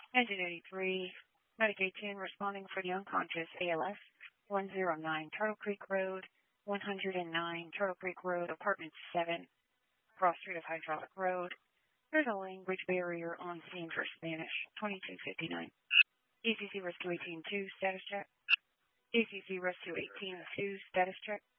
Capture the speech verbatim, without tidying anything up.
Engine eighty-three, Medicaid ten responding for the unconscious A L S, one oh nine Turtle Creek Road, one oh nine Turtle Creek Road, Apartment seven, cross street of Hydraulic Road. There's a language barrier on scene for Spanish, twenty-two fifty-nine. E C C Rescue eighteen two, status check. E C C Rescue eighteen two, status check.